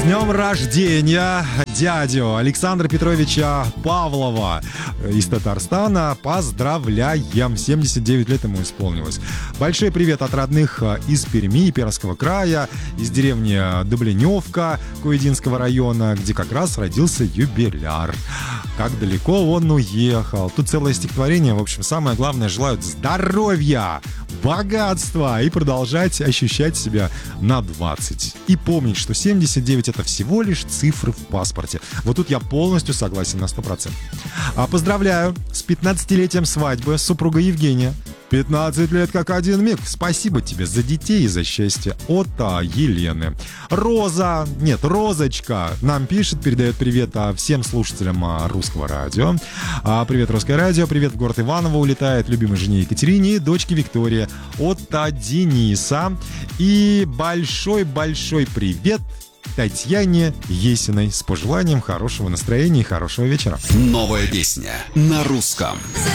С днем рождения дядю Александра Петровича Павлова из Татарстана. Поздравляем! 79 лет ему исполнилось. Большой привет от родных из Перми, Пермского края, из деревни Доблиневка Куединского района, где как раз родился юбиляр. Как далеко он уехал. Тут целое стихотворение. В общем, самое главное, желают здоровья, богатства и продолжать ощущать себя на 20. И помнить, что 79 — это всего лишь цифры в паспорте. Вот тут я полностью согласен на 100%. Поздравляю с 15-летием свадьбы супруга Евгения. 15 лет как один миг. Спасибо тебе за детей и за счастье. От Елены. Розочка нам пишет, передает привет всем слушателям Русского радио. Привет, Русское радио. Привет в город Иваново улетает любимой жене Екатерине и дочке Виктории. От Дениса. И большой-большой привет Татьяне Есиной с пожеланием хорошего настроения и хорошего вечера. Новая песня на русском.